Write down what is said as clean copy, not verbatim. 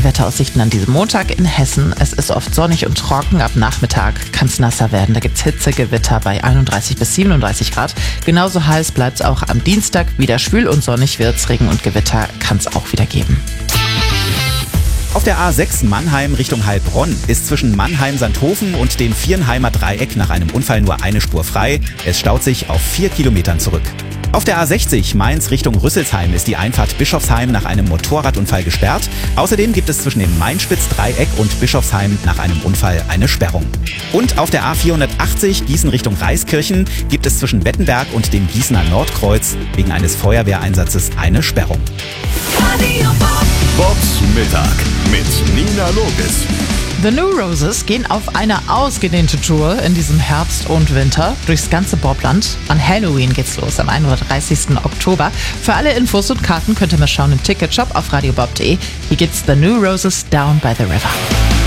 Die Wetteraussichten an diesem Montag in Hessen. Es ist oft sonnig und trocken. Ab Nachmittag kann es nasser werden. Da gibt es Hitzegewitter bei 31 bis 37 Grad. Genauso heiß bleibt es auch am Dienstag. Wieder schwül und sonnig wird's. Regen und Gewitter kann es auch wieder geben. Auf der A6 Mannheim Richtung Heilbronn ist zwischen Mannheim-Sandhofen und dem Viernheimer Dreieck nach einem Unfall nur eine Spur frei. Es staut sich auf 4 Kilometern zurück. Auf der A60 Mainz Richtung Rüsselsheim ist die Einfahrt Bischofsheim nach einem Motorradunfall gesperrt. Außerdem gibt es zwischen dem Mainspitz-Dreieck und Bischofsheim nach einem Unfall eine Sperrung. Und auf der A480 Gießen Richtung Reiskirchen gibt es zwischen Wettenberg und dem Gießener Nordkreuz wegen eines Feuerwehreinsatzes eine Sperrung. Bobs Mittag mit Nina Logis. The New Roses gehen auf eine ausgedehnte Tour in diesem Herbst und Winter durchs ganze Bobland. An Halloween geht's los, am 31. Oktober. Für alle Infos und Karten könnt ihr mal schauen im Ticketshop auf radiobob.de. Hier geht's The New Roses Down by the River.